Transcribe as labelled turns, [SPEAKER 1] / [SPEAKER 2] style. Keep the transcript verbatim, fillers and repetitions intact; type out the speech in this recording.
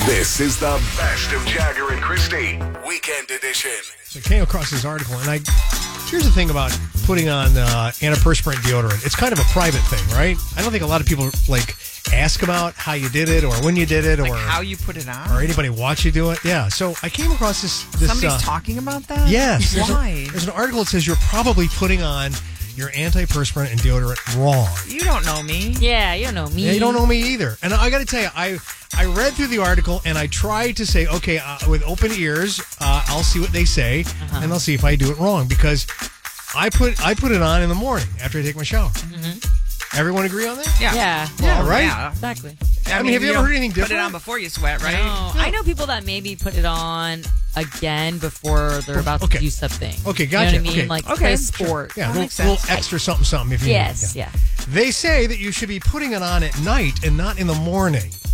[SPEAKER 1] This is the best of Jagger and Christy, Weekend Edition.
[SPEAKER 2] So I came across this article, and I here's the thing about putting on uh, antiperspirant deodorant. It's kind of a private thing, right? I don't think a lot of people like ask about how you did it or when you did it
[SPEAKER 3] Like
[SPEAKER 2] or
[SPEAKER 3] how you put it on?
[SPEAKER 2] or anybody watch you do it. Yeah. So I came across this. this
[SPEAKER 3] Somebody's
[SPEAKER 2] uh,
[SPEAKER 3] talking about that?
[SPEAKER 2] Yes. There's,
[SPEAKER 3] Why?
[SPEAKER 2] a, there's an article that says you're probably putting on your antiperspirant and deodorant wrong.
[SPEAKER 3] You don't know me.
[SPEAKER 4] Yeah, you don't know me.
[SPEAKER 2] Yeah, you don't know me either. And I got to tell you, I I read through the article and I tried to say, okay, uh, with open ears, uh, I'll see what they say,
[SPEAKER 4] Uh-huh.
[SPEAKER 2] and I'll see if I do it wrong because I put I put it on in the morning after I take my shower.
[SPEAKER 4] Mm-hmm.
[SPEAKER 2] Everyone agree on that?
[SPEAKER 3] Yeah.
[SPEAKER 4] Yeah.
[SPEAKER 2] Yeah,
[SPEAKER 3] Well,
[SPEAKER 2] right?
[SPEAKER 3] yeah.
[SPEAKER 4] Exactly.
[SPEAKER 2] I mean, have you ever heard anything
[SPEAKER 3] Put it
[SPEAKER 2] different?
[SPEAKER 3] on before you sweat, right?
[SPEAKER 4] No, I know people that maybe put it on again before they're about
[SPEAKER 2] Okay.
[SPEAKER 4] to do something.
[SPEAKER 2] Okay,
[SPEAKER 4] You
[SPEAKER 2] gotcha.
[SPEAKER 4] know what I mean?
[SPEAKER 2] Okay.
[SPEAKER 4] Like
[SPEAKER 3] Okay,
[SPEAKER 4] play a
[SPEAKER 3] sure.
[SPEAKER 4] sport.
[SPEAKER 2] Yeah, a
[SPEAKER 3] That
[SPEAKER 2] little,
[SPEAKER 3] makes sense.
[SPEAKER 2] little extra something, something if you
[SPEAKER 4] Yes,
[SPEAKER 2] need.
[SPEAKER 4] yeah.
[SPEAKER 2] They say that you should be putting it on at night and not in the morning.